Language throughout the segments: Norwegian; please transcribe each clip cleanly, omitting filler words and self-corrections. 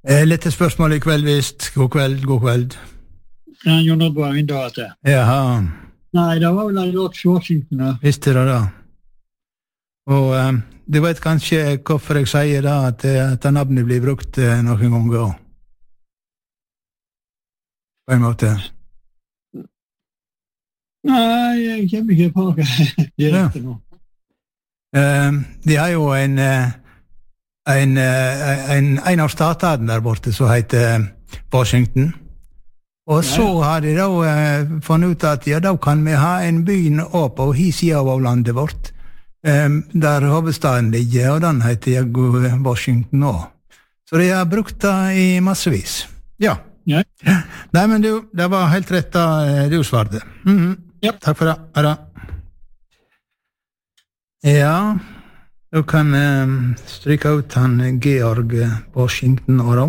Litt spørsmål I kveld, visst. God kveld. Ja, Jon Oddvar Vindate. Jaha. Nei, det var vel George Washington da. Visste det da. Og du vet kanskje hvorfor jeg sier da, at navnet blir brukt noen ganger også. På en måte. Nei, jeg kommer ikke på det direkte nå. De har jo en av statene der borte som heter Washington. Og så har de da funnet ut at ja, da kan vi ha en by på siden av landet vårt, der hovedstaden ligger, og den heter Washington også. Så de har brukt det I massevis. Ja. Nei, men du, det var helt rett da du svarte. Ja. Takk for det. Ha det. Ja, da kan stryke ut han Georg Washington og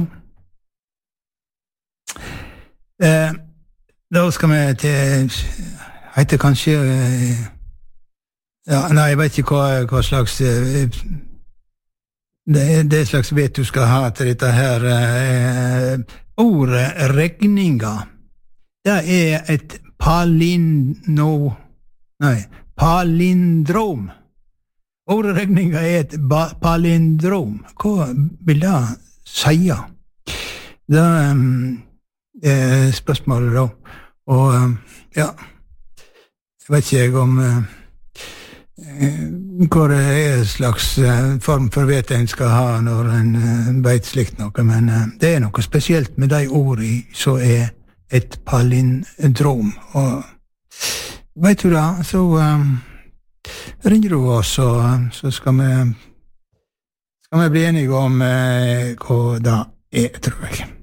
da skal vi til heter kanskje ja, nei, jeg vet ikke hva slags det slags vet du skal ha til dette her ordet regninga det et palindrom ordet regninga et palindrom hva vil det si? Det spørsmålet da og ja jeg vet ikke om hva det slags form for vet en skal ha når en vet slikt noe, men det noe spesielt med de ordene som et palindrom og vet du da så ringer du oss så skal vi bli enige om hva det tror jeg